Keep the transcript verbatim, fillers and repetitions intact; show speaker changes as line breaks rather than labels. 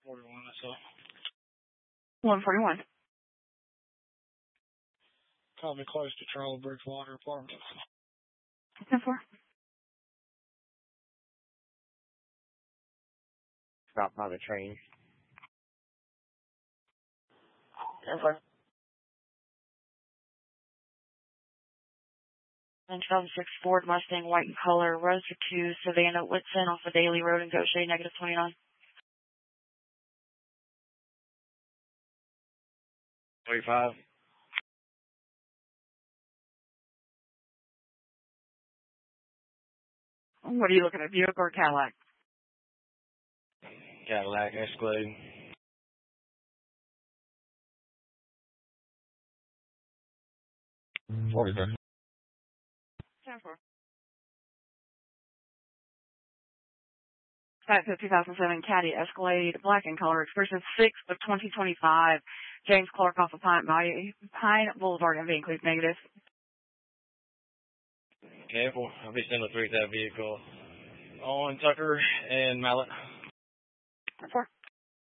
forty-one, that's all.
one forty-one.
Call me close to Charlie Bridgewater Apartments.
ten four.
Stop by the train.
ten four. two thousand six Ford Mustang, white in color, Roadster two, Savannah, Whitson, off of Daly Road in Goshen, negative twenty-nine.
twenty-five.
What are you looking at, Buick or Cadillac?
Cadillac Escalade.
forty-five.
ten four. That's a two thousand seven Caddy Escalade, black in color, expression six of twenty twenty-five. James Clark off of Pine, Pine Boulevard in Vancouver, negative.
Careful. I'll be sending a three that vehicle on Tucker and Mallet.
ten four.